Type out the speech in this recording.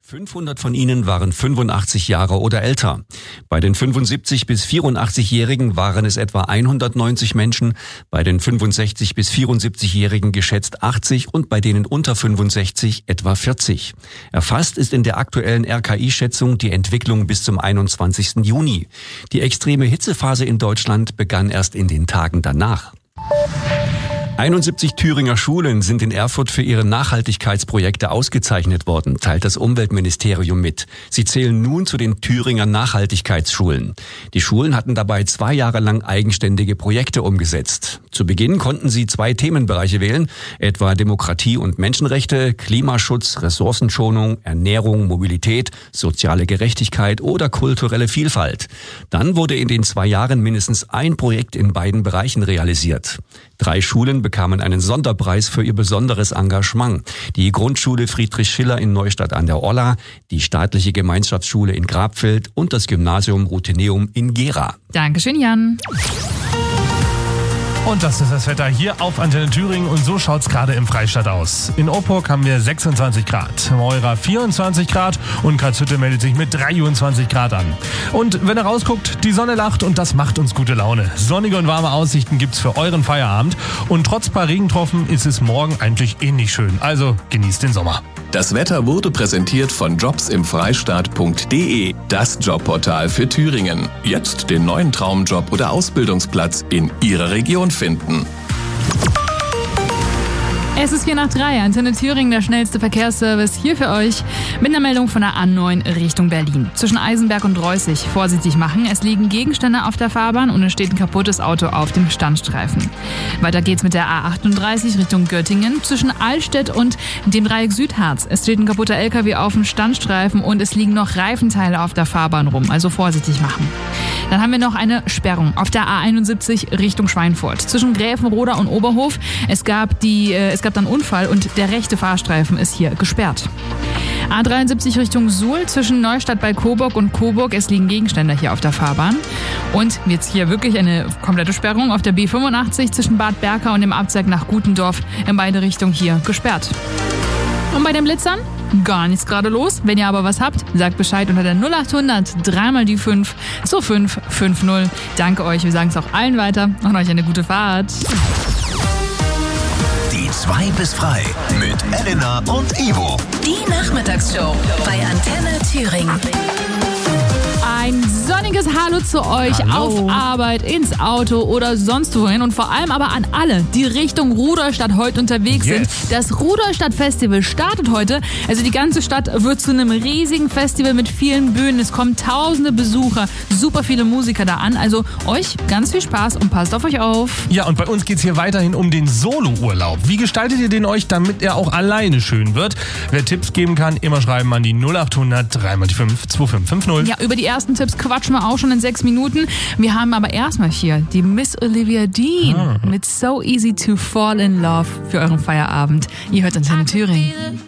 500 von ihnen waren 85 Jahre oder älter. Bei den 75- bis 84-Jährigen waren es etwa 190 Menschen, bei den 65- bis 74-Jährigen geschätzt 80 und bei denen unter 65 etwa 40. Erfasst ist in der aktuellen RKI-Schätzung die Entwicklung bis zum 21. Juni. Die extreme Hitzephase in Deutschland begann erst in den Tagen danach. 71 Thüringer Schulen sind in Erfurt für ihre Nachhaltigkeitsprojekte ausgezeichnet worden, teilt das Umweltministerium mit. Sie zählen nun zu den Thüringer Nachhaltigkeitsschulen. Die Schulen hatten dabei 2 Jahre lang eigenständige Projekte umgesetzt. Zu Beginn konnten sie 2 Themenbereiche wählen, etwa Demokratie und Menschenrechte, Klimaschutz, Ressourcenschonung, Ernährung, Mobilität, soziale Gerechtigkeit oder kulturelle Vielfalt. Dann wurde in den 2 Jahren mindestens ein Projekt in beiden Bereichen realisiert. 3 Schulen bekamen einen Sonderpreis für ihr besonderes Engagement. Die Grundschule Friedrich Schiller in Neustadt an der Orla, die staatliche Gemeinschaftsschule in Grabfeld und das Gymnasium Rutheneum in Gera. Dankeschön, Jan. Und das ist das Wetter hier auf Antenne Thüringen und so schaut's gerade im Freistaat aus. In Oppurg haben wir 26 Grad, Meurer 24 Grad und Karlshütte meldet sich mit 23 Grad an. Und wenn ihr rausguckt, die Sonne lacht und das macht uns gute Laune. Sonnige und warme Aussichten gibt's für euren Feierabend und trotz paar Regentropfen ist es morgen eigentlich ähnlich schön. Also genießt den Sommer. Das Wetter wurde präsentiert von jobsimfreistaat.de, das Jobportal für Thüringen. Jetzt den neuen Traumjob oder Ausbildungsplatz in Ihrer Region finden. Es ist 2:04, Antenne Thüringen, der schnellste Verkehrsservice hier für euch mit einer Meldung von der A9 Richtung Berlin. Zwischen Eisenberg und Reußig vorsichtig machen. Es liegen Gegenstände auf der Fahrbahn und es steht ein kaputtes Auto auf dem Standstreifen. Weiter geht's mit der A38 Richtung Göttingen. Zwischen Allstedt und dem Dreieck Südharz. Es steht ein kaputter LKW auf dem Standstreifen und es liegen noch Reifenteile auf der Fahrbahn rum. Also vorsichtig machen. Dann haben wir noch eine Sperrung auf der A71 Richtung Schweinfurt. Zwischen Gräfenroda und Oberhof. Es gab dann einen Unfall und der rechte Fahrstreifen ist hier gesperrt. A73 Richtung Suhl zwischen Neustadt bei Coburg und Coburg. Es liegen Gegenstände hier auf der Fahrbahn. Und jetzt hier wirklich eine komplette Sperrung auf der B85 zwischen Bad Berka und dem Abzweig nach Gutendorf. In beide Richtungen hier gesperrt. Und bei den Blitzern? Gar nichts gerade los. Wenn ihr aber was habt, sagt Bescheid unter der 0800 3 die 5 2550. Danke euch, wir sagen es auch allen weiter und euch eine gute Fahrt. Die 2 bis frei mit Elena und Ivo. Die Nachmittagsshow bei Antenne Thüringen. Ein sonniges Hallo zu euch auf Arbeit, ins Auto oder sonst wohin und vor allem aber an alle, die Richtung Rudolstadt heute unterwegs sind. Das Rudolstadt-Festival startet heute. Also die ganze Stadt wird zu einem riesigen Festival mit vielen Bühnen. Es kommen tausende Besucher, super viele Musiker da an. Also euch ganz viel Spaß und passt auf euch auf. Ja, und bei uns geht's hier weiterhin um den Solo-Urlaub. Wie gestaltet ihr den euch, damit er auch alleine schön wird? Wer Tipps geben kann, immer schreiben an die 0800 3 die 5 2550. Ja, über die ersten Tipps quatschen wir auch schon in 6 Minuten. Wir haben aber erstmal hier die Miss Olivia Dean mit So Easy to Fall in Love für euren Feierabend. Ihr hört Antenne Thüringen.